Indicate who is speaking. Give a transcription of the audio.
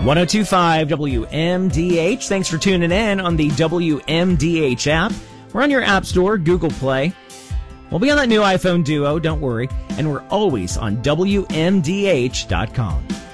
Speaker 1: 1025 WMDH. Thanks for tuning in on the WMDH app. We're on your App Store, Google Play. We'll be on that new iPhone Duo, don't worry. And we're always on WMDH.com.